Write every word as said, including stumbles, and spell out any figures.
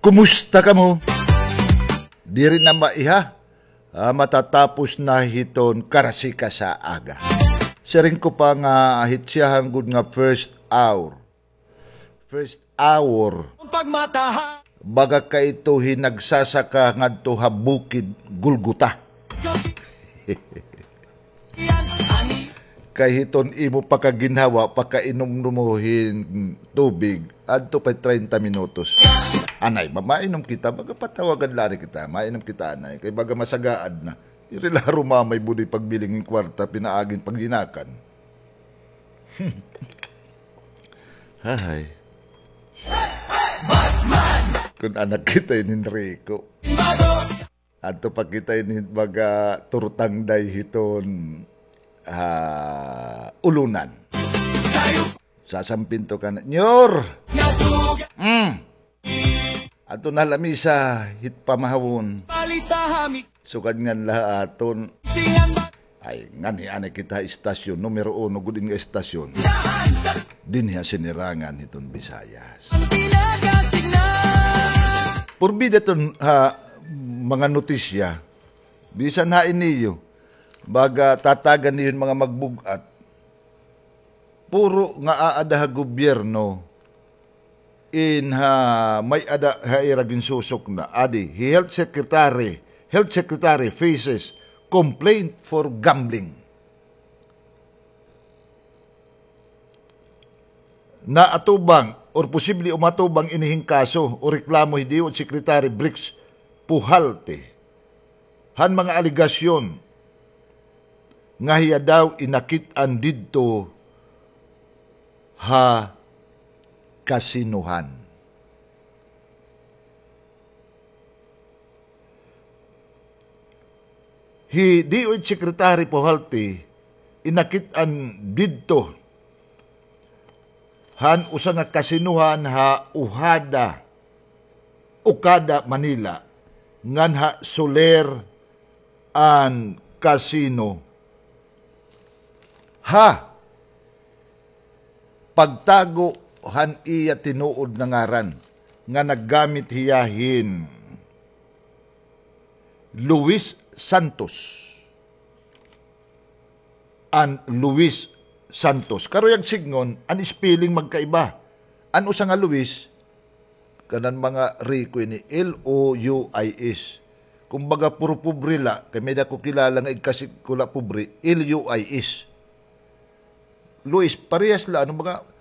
Kumusta ka mo? Di rin na maiha. Ah, matatapos na hiton karasika sa aga. Siya rin ko pa nga hitsiyahan good nga first hour. First hour. Baga ka ito hinagsasaka ngadto ha bukid Gulguta. Kay hiton imo pakaginhawa pakainom-numuhin tubig adto pa thirty minutos. Anay, mainom kita, baga patawagan lari kita, mainom kita anay, kay baga masagaad na. Irila rumamay budoy pagbilingin kwarta, pinaagin pagginakan. Hay. Kung anak kita yun Enrico. Ato pa kita yun baga turtangday hiton uh, ulunan. Sasampinto ka na, Nyor! Mm! Ato na lamisa hit pamahawon. Sukad nga lahaton. Ay, nga ni ane kita istasyon. Numero uno, guding istasyon. Dinha sinirangan hiton Visayas. Purbida ton ha, mga notisya. Bisan ha iniyo. Baga tatagan niyon mga magbugat. Puro nga aada gobyerno. In ha may ada ha iragin susok na adi he health secretary health secretary faces complaint for gambling na atubang or posible umatubang inihing kaso o reklamo hindi o Secretary Bricks Puhalte han mga aligasyon nga hiya daw inakit-an didto ha kasinuhan. Hi D O H Secretary Puhalte inakit-an didto han usa nga kasinuhan ha Uhada Ukada Manila ngan ha Soler an Casino ha pagtago han iya tinuod na ngaran nga naggamit hiyahin Luis Santos an Luis Santos karoyag signon an spelling magkaiba an usa nga Luis kanan mga Rico ni L O U I S kumbaga puro pobre la kay may dako kilala nga igkasi kula pobre L U I S Luis parehas la ano mga